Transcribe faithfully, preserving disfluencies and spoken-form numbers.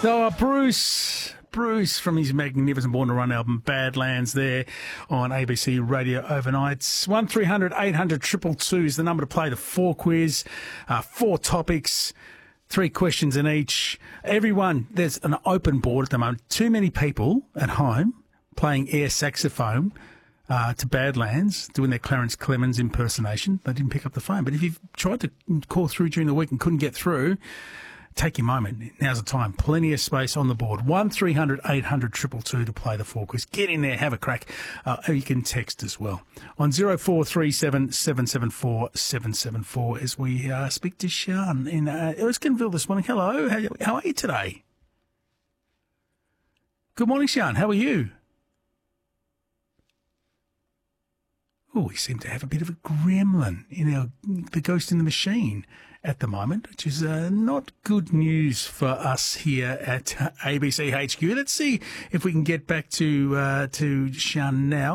Oh, Bruce. Bruce from his magnificent Born to Run album, Badlands, there on A B C Radio Overnights. one three hundred eight hundred two two two is the number to play the four quiz. Uh, four topics, three questions in each. Everyone, there's an open board at the moment. Too many people at home playing air saxophone uh, to Badlands, doing their Clarence Clemens impersonation. They didn't pick up the phone. But if you've tried to call through during the week and couldn't get through, take your moment. Now's the time. Plenty of space on the board. one three hundred eight hundred two two two to play the four quiz. Get in there, have a crack. Uh, you can text as well on zero four three seven seven seven four seven seven four as we uh, speak to Sean in uh, Erskineville this morning. Hello, how, how are you today? Good morning, Sean. How are you? Oh, we seem to have a bit of a gremlin in our the ghost in the machine at the moment, which is uh, not good news for us here at uh, A B C H Q. Let's see if we can get back to uh, to Sean now.